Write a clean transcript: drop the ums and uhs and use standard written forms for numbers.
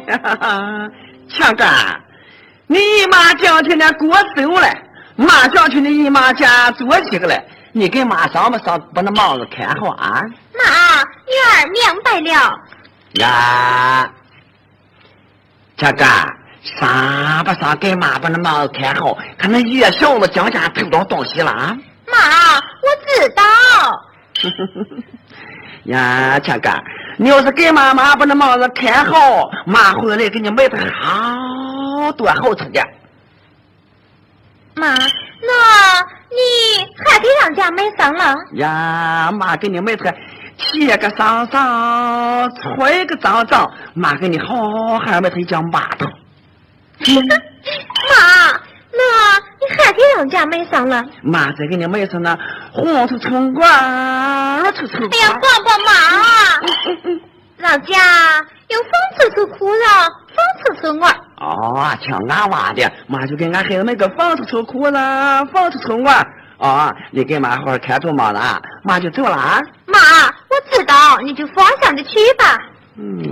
强哥，你姨妈今天呢过生了，马上去你姨妈家做几个了，你给妈上不上把那帽子看好啊？ 妈，女儿明白了。 呀，强哥，上不上给妈把那帽子看好？看那野小子将家偷到东西了啊？ 妈，我知道。 呀，强哥，你要是给妈妈把那帽子看好，妈回来给你买的好多好吃的。 妈，那你还给让家买上了？ 呀，妈给你买的切个上上，揣个脏脏，妈给你好还买的一张马头。 妈，那你还给让家买上了？ 妈再给你买上那红土葱瓜，臭臭。 哎呀，爸爸妈，让家有风臭臭裤子，风臭臭袜。 哦，像俺娃的，妈就给俺孩子买个风臭臭裤子，风臭臭袜。哦，你给妈好好看住妈了，妈就走了啊。 妈，我知道，你就放心的去吧。